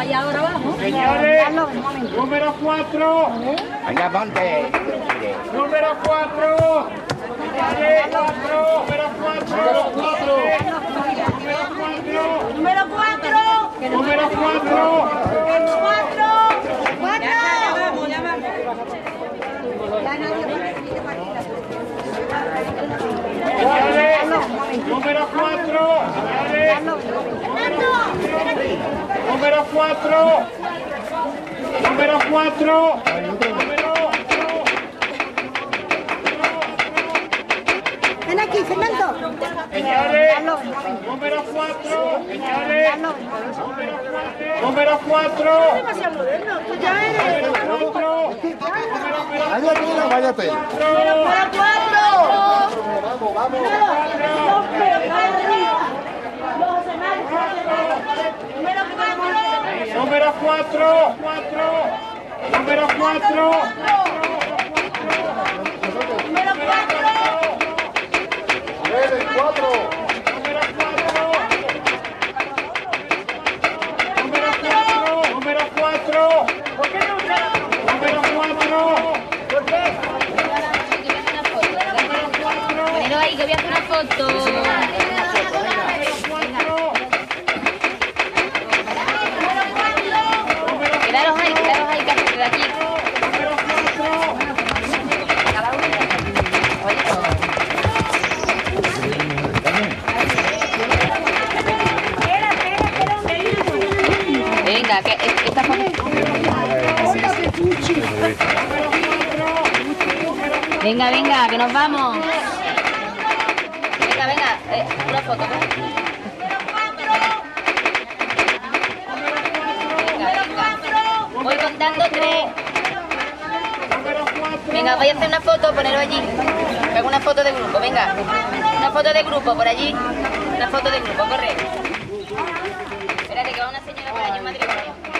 allá ahora abajo. Señores, número 4. Venga, ponte. Número 4. Número 4. Número 4. Número 4. Número 4. Señores, número 4. Número 4. Número 4. Ven aquí, Fernando. Señores, número 4. Señores, número 4. Demasiado moderno. Tú ya eres. Váyate, váyate. Número 4. Vamos, vamos. Número 4. Número 4. El 4. Número 4. ¿Por qué no? Número 4. ¿Por qué? Ponelo ahí que voy a hacer una foto. Quedaros ahí, que hacer de aquí. Cada uno. Venga, que esta foto. Venga, venga, que nos vamos. Venga, venga, una foto. Venga, venga. Voy contando 3. Venga, voy a hacer una foto, ponerlo allí. Hago una foto de grupo, venga. Una foto de grupo por allí. Una foto de grupo, corre. Espérate que va una señora por allí en matrimonio.